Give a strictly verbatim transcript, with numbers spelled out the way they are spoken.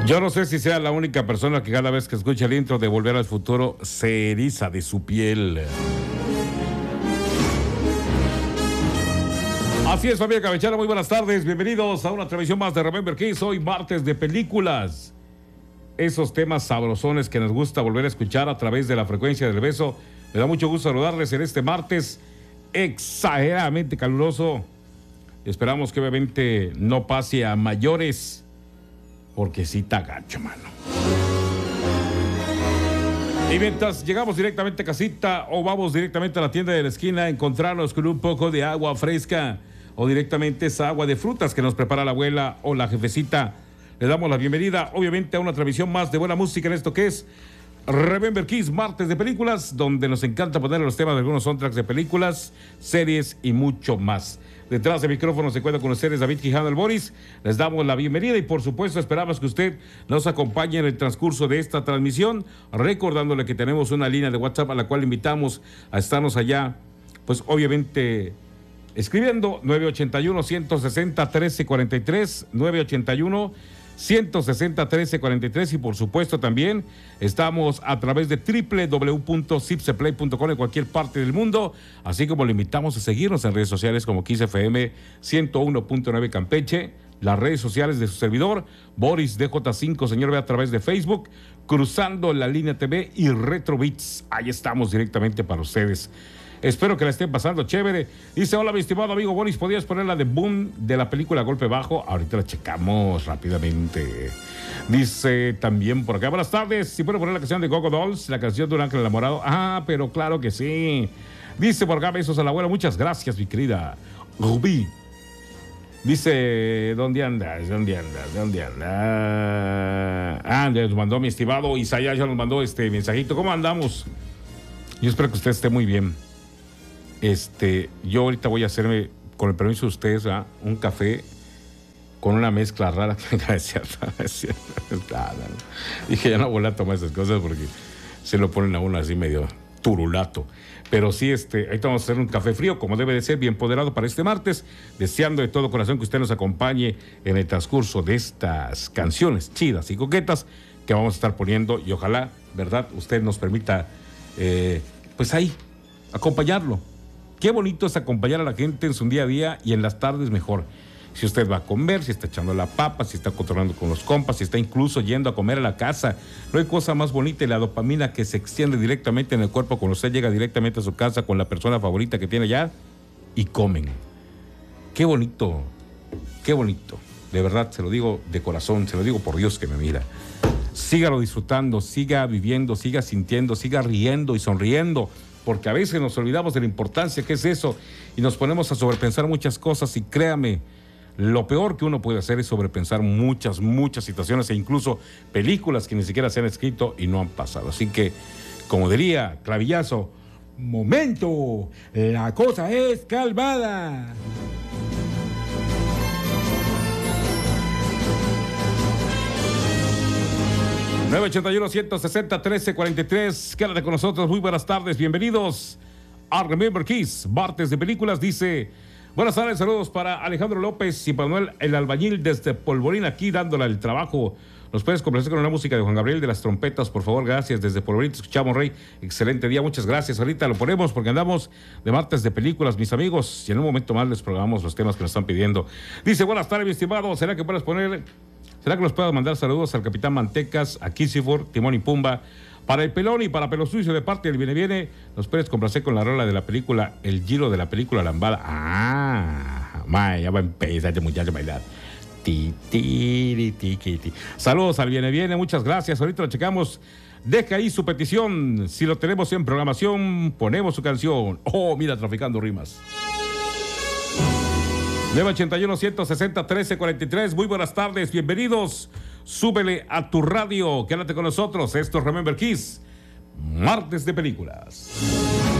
Yo no sé si sea la única persona que cada vez que escucha el intro de Volver al Futuro se eriza de su piel. Así es, familia cabechana, muy buenas tardes, bienvenidos a una transmisión más de Remember Kiss. Hoy martes de películas, esos temas sabrosones que nos gusta volver a escuchar a través de la frecuencia del beso. Me da mucho gusto saludarles en este martes exageradamente caluroso. Esperamos que obviamente no pase a mayores, porque sí está gacho, mano. Y mientras llegamos directamente a casita o vamos directamente a la tienda de la esquina a encontrarnos con un poco de agua fresca o directamente esa agua de frutas que nos prepara la abuela o la jefecita, le damos la bienvenida obviamente a una transmisión más de buena música en esto que es Remember Kiss, martes de películas, donde nos encanta poner los temas de algunos soundtracks de películas, series y mucho más. Detrás del micrófono se encuentra con ustedes David Quijano el Boris. Les damos la bienvenida y por supuesto esperamos que usted nos acompañe en el transcurso de esta transmisión, recordándole que tenemos una línea de WhatsApp a la cual invitamos a estarnos allá, pues obviamente escribiendo nueve ochenta y uno, ciento sesenta, trece cuarenta y tres, nueve ochenta y uno, ciento sesenta, trece cuarenta y tres, y por supuesto también estamos a través de doble u doble u doble u punto zipseplay punto com en cualquier parte del mundo, así como le invitamos a seguirnos en redes sociales como Kiss F M ciento uno punto nueve Campeche, las redes sociales de su servidor Boris D J cinco, señor, ve a través de Facebook, Cruzando la Línea T V y Retro Beats. Ahí estamos directamente para ustedes. Espero que la estén pasando chévere. Dice, hola mi estimado amigo Boris, ¿podrías poner la de Boom de la película Golpe Bajo? Ahorita la checamos rápidamente. Dice también por acá, buenas tardes, si puedo poner la canción de Go Go Dolls, la canción de Un Ángel Enamorado. Ah, pero claro que sí. Dice por acá, besos a la abuela, muchas gracias mi querida Rubí. Dice, ¿dónde andas? ¿Dónde andas? ¿Dónde andas? Ah, nos mandó mi estimado Isaías, ya nos mandó este mensajito. ¿Cómo andamos? Yo espero que usted esté muy bien. Este, yo ahorita voy a hacerme, con el permiso de ustedes, ¿verdad?, un café con una mezcla rara. Es cierto, es cierto. Dije, ya no voy a tomar esas cosas porque se lo ponen a uno así medio turulato. Pero sí, este, ahorita vamos a hacer un café frío, como debe de ser, bien poderado para este martes, deseando de todo corazón que usted nos acompañe en el transcurso de estas canciones chidas y coquetas que vamos a estar poniendo, y ojalá, ¿verdad?, usted nos permita, eh, pues ahí, acompañarlo. Qué bonito es acompañar a la gente en su día a día y en las tardes mejor. Si usted va a comer, si está echando la papa, si está controlando con los compas, si está incluso yendo a comer a la casa, no hay cosa más bonita, y la dopamina que se extiende directamente en el cuerpo cuando usted llega directamente a su casa con la persona favorita que tiene allá y comen. Qué bonito, qué bonito. De verdad, se lo digo de corazón, se lo digo por Dios que me mira. Sígalo disfrutando, siga viviendo, siga sintiendo, siga riendo y sonriendo, porque a veces nos olvidamos de la importancia que es eso y nos ponemos a sobrepensar muchas cosas, y créame, lo peor que uno puede hacer es sobrepensar muchas, muchas situaciones e incluso películas que ni siquiera se han escrito y no han pasado. Así que, como diría Clavillazo, momento, la cosa es calmada. nueve ochenta y uno, ciento sesenta, trece cuarenta y tres. Quédate con nosotros. Muy buenas tardes. Bienvenidos a Remember Kiss, martes de películas. Dice, buenas tardes, saludos para Alejandro López y Manuel el Albañil desde Polvorín, aquí dándole el trabajo. ¿Nos puedes complacer con una música de Juan Gabriel de las trompetas, por favor? Gracias, desde Polvorín te escuchamos, Rey. Excelente día, muchas gracias. Ahorita lo ponemos porque andamos de martes de películas, mis amigos, y en un momento más les programamos los temas que nos están pidiendo. Dice, buenas tardes, mi estimado. ¿Será que puedes poner... ¿Será que nos puedas mandar saludos al Capitán Mantecas, a Kisifor, Timón y Pumba, para el Pelón y para Pelo Sucio de parte del Viene Viene? Nos puedes complacer con la rola de la película, el giro de la película Lambada. Ah, ma, ya va a empezar este muchacho a bailar. Ti, ti, ti, ti, ti. Saludos al Viene Viene, muchas gracias. Ahorita lo checamos. Deja ahí su petición. Si lo tenemos en programación, ponemos su canción. Oh, mira, traficando rimas. nueve ochenta y uno, ciento sesenta, trece cuarenta y tres. Muy buenas tardes, bienvenidos. Súbele a tu radio, quédate con nosotros. Esto es Remember Kiss, martes de películas.